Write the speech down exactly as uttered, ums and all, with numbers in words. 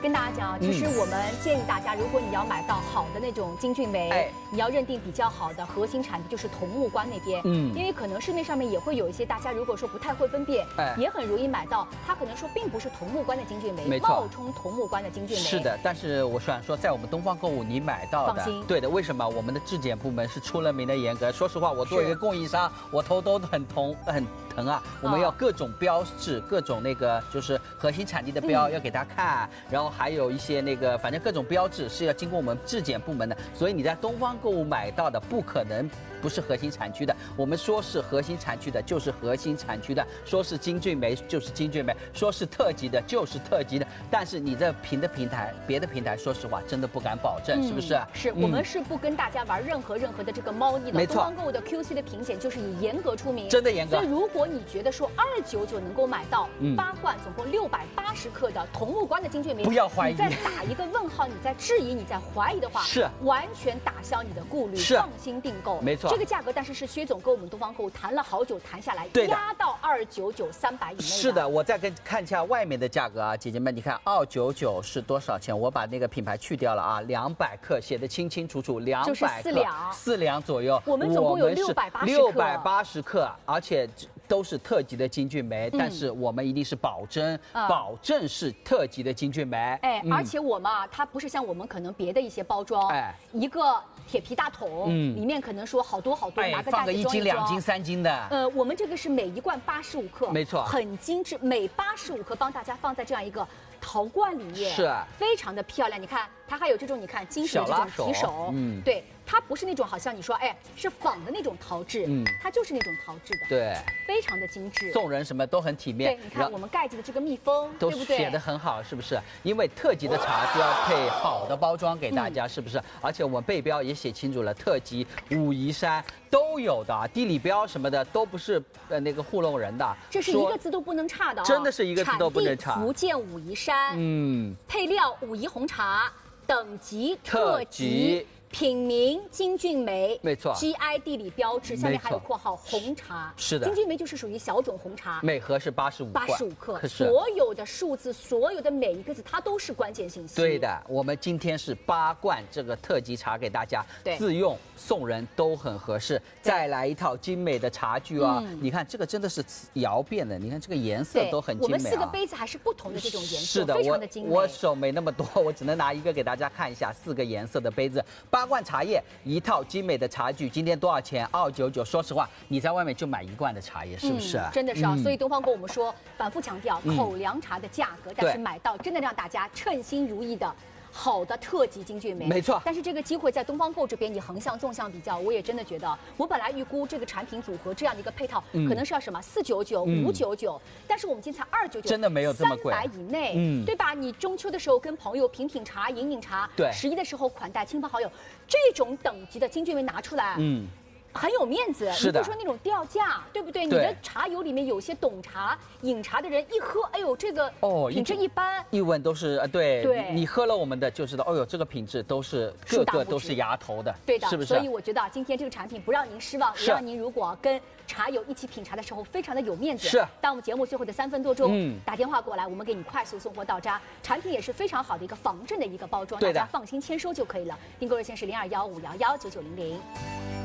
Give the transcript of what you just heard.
跟大家讲啊，其实我们建议大家，如果你要买到好的那种金骏眉，哎、你要认定比较好的核心产地就是桐木关那边，嗯，因为可能市面上面也会有一些大家如果说不太会分辨，哎，也很容易买到，它可能说并不是桐木关的金骏眉，冒充桐木关的金骏眉。 是的，但是我想说，在我们东方购物你买到的， 放心， 对的，为什么？我们的质检部门是出了名的严格。说实话，我作为一个供应商，我头都很疼，很疼啊。我们要各种标志，各种那个就是核心产地的标、嗯、要给他看，然后还有一些那个反正各种标志是要经过我们质检部门的，所以你在东方购物买到的不可能不是核心产区的。我们说是核心产区的，就是核心产区的；说是金骏眉，就是金骏眉；说是特级的，就是特级的。但是你在平的平台，别的平台，说实话真的不敢保证，嗯、是不是？ 是、嗯、我们是不跟大家玩任何任何的这个猫腻的。 没错， 东方购物的 Q C 的评检就是以严格出名， 真的严格。 所以如果你觉得说二九九能够买到八罐，总共六百八十克的桐木关的金骏眉， 不要怀疑， 你再打一个问号，你再质疑，你再怀疑的话， 是完全打消你的顾虑， 是放心订购。 没错， 这个价格，但是是薛总跟我们东方购物谈了好久，谈下来压到二九九三百以内。 是的，我再跟看一下外面的价格啊，姐姐们，你看二九九是多少钱？我把那个品牌去掉了啊，两百克写的清清楚楚，两百克，四两，四两左右。 我们总共有六百八十克， 六百八十克，而且都是特级的金骏眉， 嗯、 但是我们一定是保真，嗯、保证是特级的金骏眉。 哎，嗯、而且我们啊，它不是像我们可能别的一些包装，哎，一个铁皮大桶，嗯，里面可能说好多好多， 哎、 拿个袋子装一装， 放个一斤、两斤、三斤的。 呃，我们这个是每一罐八十五克， 没错， 很精致，每八十五克帮大家放在这样一个陶罐里面， 是， 非常的漂亮。你看，它还有这种你看金属的这种提手，嗯，对。它不是那种好像你说哎是仿的那种陶制，嗯，它就是那种陶制的， 对， 非常的精致， 送人什么都很体面。 对，你看我们盖子的这个密封， 都对不对？ 写得很好，是不是？因为特级的茶就要配好的包装给大家，嗯、是不是？而且我们背标也写清楚了，特级武夷山都有的，地理标什么的都不是呃那个糊弄人的， 这是一个字都不能差的啊、哦， 真的是一个字都不能差。 福建武夷山， 嗯， 配料武夷红茶，等级特级。品名金骏眉， 没错 ，G I 地理标志，下面还有括号红茶， 是的， 金骏眉就是属于小种红茶， 每盒是八十五， 八十五克，所有的数字，所有的每一个字，它都是关键信息。 对的，我们今天是八罐这个特级茶给大家，自用送人都很合适。再来一套精美的茶具啊，嗯、你看这个真的是窑变的，你看这个颜色都很精美啊。 我们四个杯子还是不同的这种颜色， 是的， 非常的精美。 我手没那么多，我只能拿一个给大家看一下，四个颜色的杯子。八罐茶叶，一套精美的茶具，今天多少钱？二九九。说实话，你在外面就买一罐的茶叶，是不是？ 嗯、真的是啊。嗯、所以东方跟我们说，反复强调口粮茶的价格，嗯、但是买到真的让大家称心如意的。好的特级金骏眉， 没错。 但是这个机会在东方购这边，你横向纵向比较，我也真的觉得，我本来预估这个产品组合这样的一个配套，嗯、可能是要什么四九九、五九九，但是我们今天才二九九， 真的没有这么贵， 三百以内，嗯，对吧？你中秋的时候跟朋友品品茶、饮饮茶， 对， 十一的时候款待亲朋好友，这种等级的金骏眉拿出来，嗯。很有面子， 是的。 你不说那种掉价，对不对？你的茶友里面有些懂茶、饮茶的人，一喝，哎呦，这个哦品质一般， 一闻都是呃，对， 对， 你喝了我们的就知道，哦呦，这个品质都是个个都是牙头的， 对的， 是不是？ 所以我觉得今天这个产品不让您失望，也让您如果跟茶友一起品茶的时候，非常的有面子。 是。 当我们节目最后的三分多钟，嗯，打电话过来，我们给你快速送货到家，产品也是非常好的一个防震的一个包装，大家放心签收就可以了。订购热线是零二幺五幺幺九九零零。